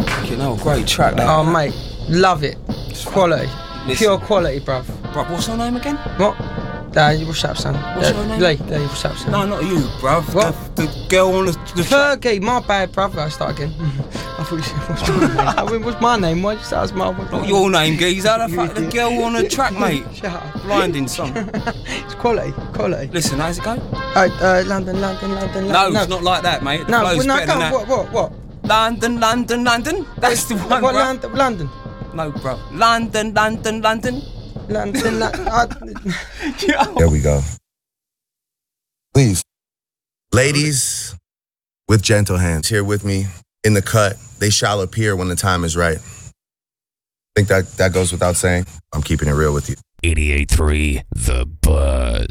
You know, great track that. Oh, mate, love it. Quality. Listen. Pure quality, bruv. Bruv, what's her name again? What? What's up, son? What's her name? Lee, what's up, son? No, not you, bruv. What? The girl on the track. Fergie, my bad, bruv. I start again. I thought you said, what's my name? I mean, what's my name? Why'd you say that's my name? Not your name, geezer. The girl on the track, mate. Shut up. Blinding song. It's quality. Listen, how's it go? London. No, it's not like that, mate. The flow's better than that. What? London. That's the one, What, bruv. London? No, bruv. London. There we go. Please. Ladies with gentle hands here with me in the cut. They shall appear when the time is right. I think that goes without saying. I'm keeping it real with you. 88.3 The Buzz.